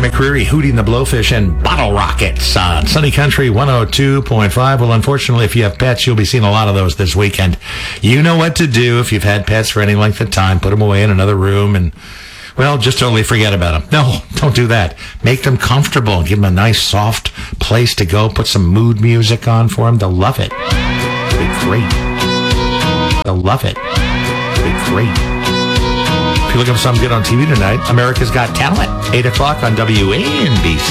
McCreary, Hootie and the Blowfish, and Bottle Rockets on Sunny Country 102.5. Well, unfortunately, if you have pets, you'll be seeing a lot of those this weekend. You know what to do if you've had pets for any length of time. Put them away in another room and, well, just totally forget about them. No, don't do that. Make them comfortable. Give them a nice, soft place to go. Put some mood music on for them. They'll love it. It'll be great. They'll love it. It'll be great. If you're looking for something good on TV tonight, America's Got Talent, 8 o'clock on WANBC.